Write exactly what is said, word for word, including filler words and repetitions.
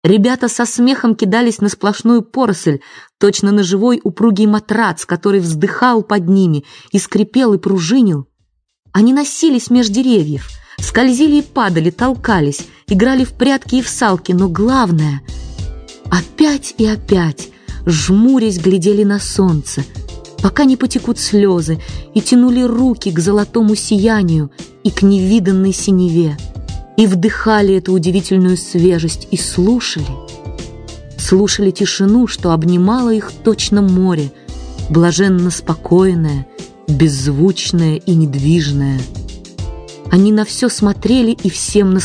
Ребята со смехом кидались на сплошную поросль, точно на живой упругий матрац, который вздыхал под ними и скрипел и пружинил. Они носились меж деревьев, скользили и падали, толкались, играли в прятки и в салки, но главное — опять и опять, жмурясь, глядели на солнце, пока не потекут слезы, и тянули руки к золотому сиянию и к невиданной синеве, и вдыхали эту удивительную свежесть, и слушали. Слушали тишину, что обнимала их точно море, блаженно спокойное, беззвучное и недвижное. Они на все смотрели и всем наслаждались.